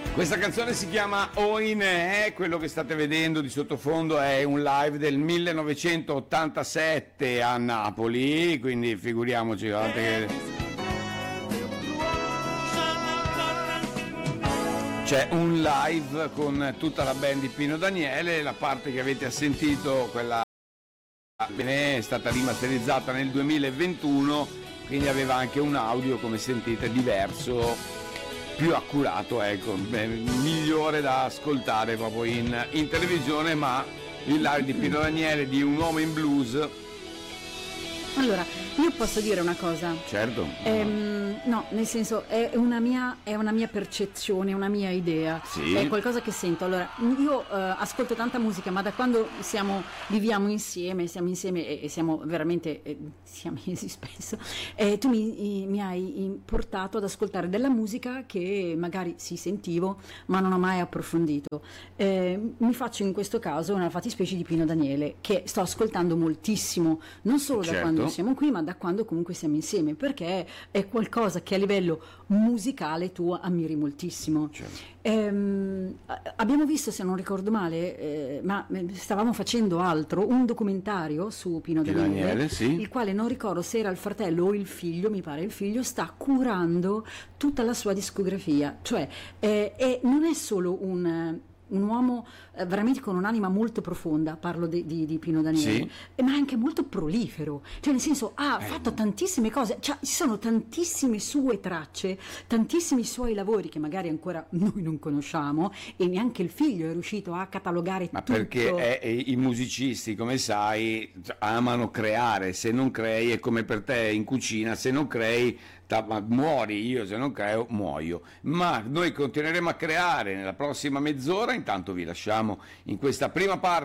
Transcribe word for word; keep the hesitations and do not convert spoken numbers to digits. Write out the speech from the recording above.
Questa canzone si chiama Oinè, quello che state vedendo di sottofondo è un live del millenovecentottantasette a Napoli, quindi figuriamoci, guardate che c'è un live con tutta la band di Pino Daniele. La parte che avete sentito, quella è stata rimasterizzata nel duemilaventuno, quindi aveva anche un audio, come sentite, diverso, più accurato, ecco, beh, migliore da ascoltare proprio in, in televisione, ma il live di Pino Daniele di Un uomo in blues. Allora, io posso dire una cosa. Certo. Ehm, no, nel senso, è una mia, è una mia percezione, una mia idea. Sì. È qualcosa che sento. Allora, io eh, ascolto tanta musica, ma da quando siamo, viviamo insieme, siamo insieme e, e siamo veramente eh, siamesi spesso, eh, tu mi, mi hai portato ad ascoltare della musica che magari sì sentivo, ma non ho mai approfondito. Eh, mi faccio in questo caso una fattispecie di Pino Daniele, che sto ascoltando moltissimo, non solo da Certo. quando siamo qui, ma da quando comunque siamo insieme, perché è qualcosa che a livello musicale tu ammiri moltissimo. Certo. Ehm, abbiamo visto, se non ricordo male, eh, ma stavamo facendo altro, un documentario su Pino Pino Daniele, Daniele, sì. il quale non ricordo se era il fratello o il figlio, mi pare il figlio, sta curando tutta la sua discografia, cioè eh, è, non è solo un... un uomo eh, veramente con un'anima molto profonda, parlo di, di, di Pino Daniele, Sì. eh, ma anche molto prolifero, cioè nel senso ha Eh. fatto tantissime cose, cioè ci sono tantissime sue tracce, tantissimi suoi lavori che magari ancora noi non conosciamo e neanche il figlio è riuscito a catalogare Ma tutto. perché è- è- i musicisti, come sai, amano creare. Se non crei è come per te in cucina, se non crei ta- ma muori, io se non creo muoio. Ma noi continueremo a creare nella prossima mezz'ora, intanto vi lasciamo in questa prima parte